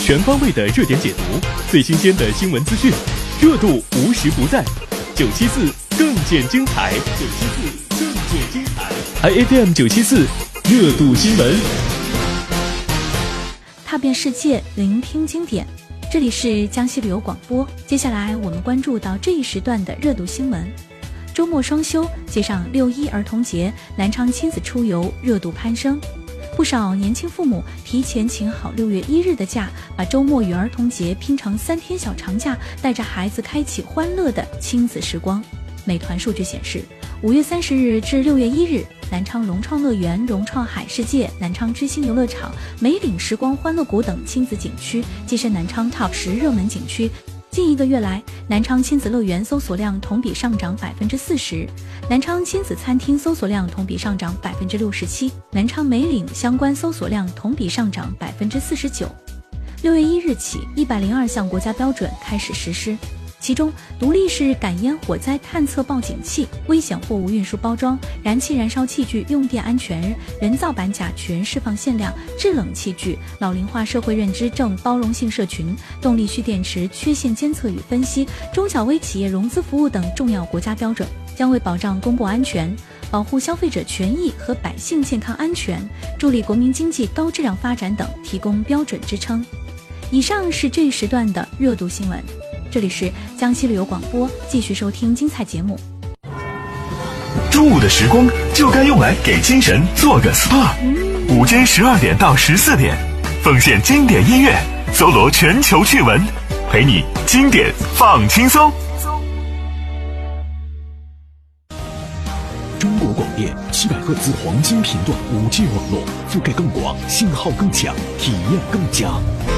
全方位的热点解读，最新鲜的新闻资讯，热度无时不在。974更见精彩，974更见精彩。IFM 974热度新闻， 踏遍世界，聆听经典。这里是江西旅游广播。接下来我们关注到这一时段的热度新闻。周末双休，接上6·1儿童节，南昌亲子出游热度攀升。不少年轻父母提前请好6月1日的假，把周末与儿童节拼成3天小长假，带着孩子开启欢乐的亲子时光。美团数据显示，5月30日至6月1日，南昌融创乐园、融创海世界、南昌之星游乐场、梅岭时光欢乐谷等亲子景区跻身南昌 TOP 10热门景区。近1个月来，南昌亲子乐园搜索量同比上涨40%，南昌亲子餐厅搜索量同比上涨67%，南昌梅岭相关搜索量同比上涨49%。6月1日起，102项国家标准开始实施。其中，独立式感烟火灾探测报警器、危险货物运输包装、燃气燃烧器具用电安全、人造板甲全释放限量、制冷器具、老龄化社会认知正包容性社群、动力蓄电池缺陷监测与分析、中小微企业融资服务等重要国家标准，将为保障公共安全、保护消费者权益和百姓健康安全、助力国民经济高质量发展等提供标准支撑。以上是这一时段的热度新闻。这里是江西旅游广播，继续收听精彩节目。 中午的时光就该用来给精神做个 SPA。午间12点到14点，奉献经典音乐，搜罗全球趣闻，陪你经典放轻松。 中国广电700赫兹黄金频段5G 网络，覆盖更广，信号更强，体验更佳。